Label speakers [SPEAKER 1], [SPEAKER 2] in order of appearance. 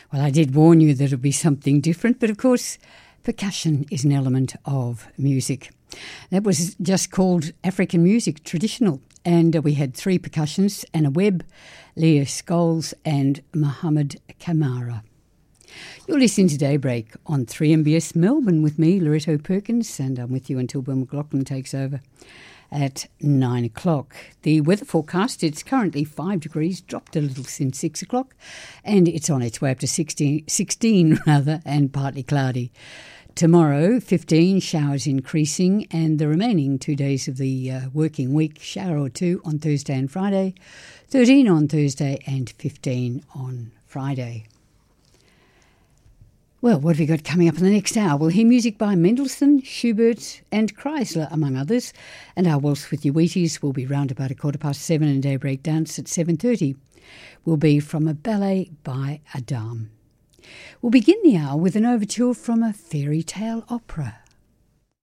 [SPEAKER 1] Well, I did warn you that it would be something different, but of course, percussion is an element of music. That was just called African Music Traditional, and we had three percussionists, Anna Webb, Leah Scholes and Mohammed Kamara. You're listening to Daybreak on 3MBS Melbourne with me, Loretto Perkins, and I'm with you until Bill McLaughlin takes over at 9 o'clock. The weather forecast, it's currently 5 degrees, dropped a little since 6 o'clock, and it's on its way up to 16 and partly cloudy. Tomorrow, 15, showers increasing, and the remaining 2 days of the working week, shower or two on Thursday and Friday, 13 on Thursday and 15 on Friday. Well, what have we got coming up in the next hour? We'll hear music by Mendelssohn, Schubert and Kreisler, among others. And our Waltz with Your Wheaties will be round about 7:15, and Daybreak Dance at 7:30 will be from a ballet by Adam. We'll begin the hour with an overture from a fairy tale opera.